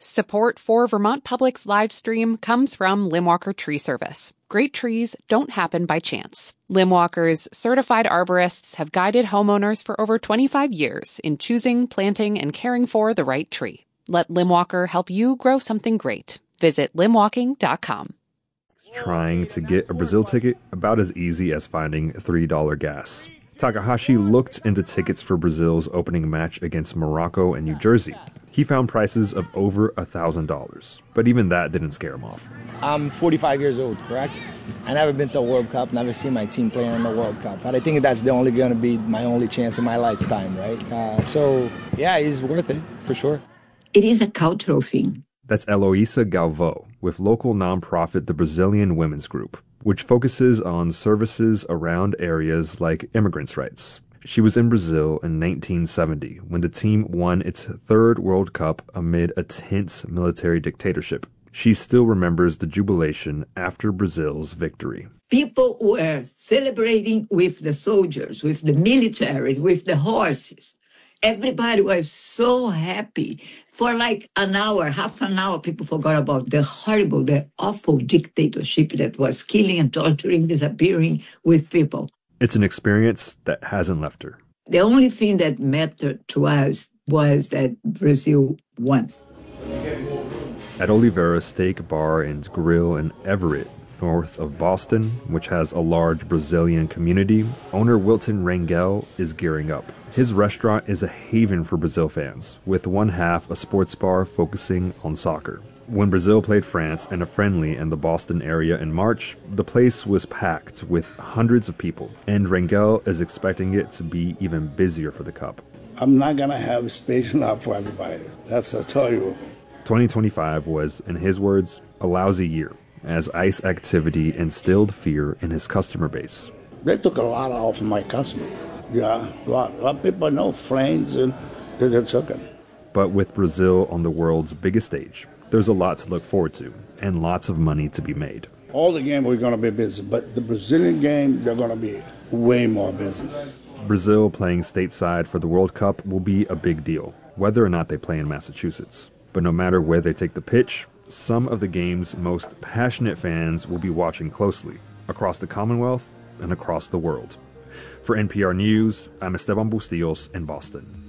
Support for Vermont Public's live stream comes from Limwalker Tree Service. Great trees don't happen by chance. Limwalker's certified arborists have guided homeowners for over 25 years in choosing, planting, and caring for the right tree. Let Limwalker help you grow something great. Visit limwalking.com. Trying to get a Brazil ticket about as easy as finding $3 gas. Takahashi looked into tickets for Brazil's opening match against Morocco and New Jersey. He found prices of over $1,000, but even that didn't scare him off. I'm 45 years old, correct? I never been to a World Cup, never seen my team playing in the World Cup. But I think that's going to be my only chance in my lifetime, right? So, yeah, he's worth it, for sure. It is a cultural thing. That's Eloisa Galvão with local nonprofit the Brazilian Women's Group, which focuses on services around areas like immigrants' rights. She was in Brazil in 1970 when the team won its third World Cup amid a tense military dictatorship. She still remembers the jubilation after Brazil's victory. People were celebrating with the soldiers, with the military, with the horses. Everybody was so happy. For like an hour, half an hour, people forgot about the horrible, the awful dictatorship that was killing and torturing, disappearing with people. It's an experience that hasn't left her. The only thing that mattered to us was that Brazil won. At Oliveira Steak Bar and Grill in Everett, north of Boston, which has a large Brazilian community, owner Wilton Rangel is gearing up. His restaurant is a haven for Brazil fans, with one half a sports bar focusing on soccer. When Brazil played France in a friendly in the Boston area in March, the place was packed with hundreds of people, and Rangel is expecting it to be even busier for the Cup. I'm not going to have space enough for everybody. That's what I tell you. 2025 was, in his words, a lousy year, as ICE activity instilled fear in his customer base. They took a lot off of my customer. Yeah, a lot of people know, friends, and they took it. But with Brazil on the world's biggest stage, there's a lot to look forward to, and lots of money to be made. All the games we're going to be busy, but the Brazilian game, they're going to be way more busy. Brazil playing stateside for the World Cup will be a big deal, whether or not they play in Massachusetts. But no matter where they take the pitch, some of the game's most passionate fans will be watching closely, across the Commonwealth and across the world. For NPR News, I'm Esteban Bustillos in Boston.